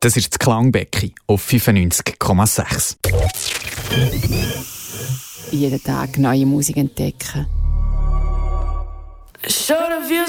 Das ist das Klangbecken auf 95,6. Jeden Tag neue Musik entdecken. Short of you